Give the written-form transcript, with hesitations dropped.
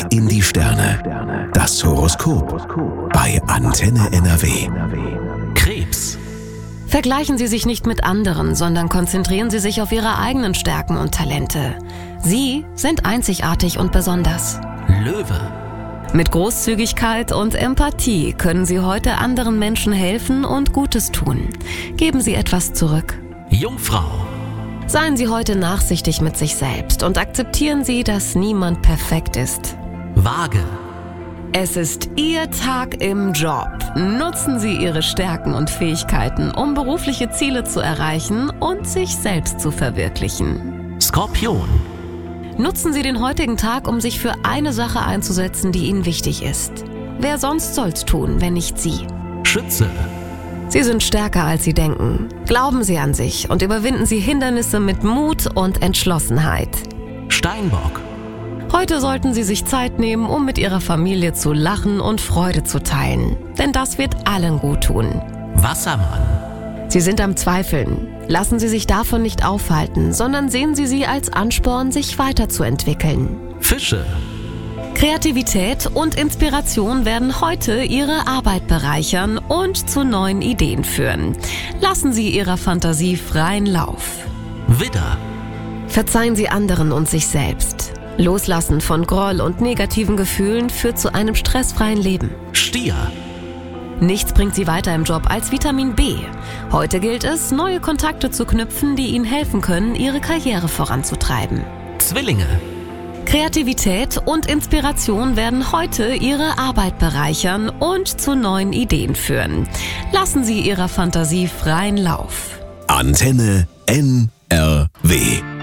in die Sterne. Das Horoskop bei Antenne NRW. Krebs. Vergleichen Sie sich nicht mit anderen, sondern konzentrieren Sie sich auf Ihre eigenen Stärken und Talente. Sie sind einzigartig und besonders. Löwe. Mit Großzügigkeit und Empathie können Sie heute anderen Menschen helfen und Gutes tun. Geben Sie etwas zurück. Jungfrau. Seien Sie heute nachsichtig mit sich selbst und akzeptieren Sie, dass niemand perfekt ist. Waage. Es ist Ihr Tag im Job. Nutzen Sie Ihre Stärken und Fähigkeiten, um berufliche Ziele zu erreichen und sich selbst zu verwirklichen. Skorpion. Nutzen Sie den heutigen Tag, um sich für eine Sache einzusetzen, die Ihnen wichtig ist. Wer sonst soll's tun, wenn nicht Sie? Schütze. Sie sind stärker, als Sie denken. Glauben Sie an sich und überwinden Sie Hindernisse mit Mut und Entschlossenheit. Steinbock. Heute sollten Sie sich Zeit nehmen, um mit Ihrer Familie zu lachen und Freude zu teilen. Denn das wird allen gut tun. Wassermann. Sie sind am Zweifeln. Lassen Sie sich davon nicht aufhalten, sondern sehen Sie sie als Ansporn, sich weiterzuentwickeln. Fische. Kreativität und Inspiration werden heute Ihre Arbeit bereichern und zu neuen Ideen führen. Lassen Sie Ihrer Fantasie freien Lauf. Widder. Verzeihen Sie anderen und sich selbst. Loslassen von Groll und negativen Gefühlen führt zu einem stressfreien Leben. Stier. Nichts bringt Sie weiter im Job als Vitamin B. Heute gilt es, neue Kontakte zu knüpfen, die Ihnen helfen können, Ihre Karriere voranzutreiben. Zwillinge. Kreativität und Inspiration werden heute Ihre Arbeit bereichern und zu neuen Ideen führen. Lassen Sie Ihrer Fantasie freien Lauf. Antenne NRW.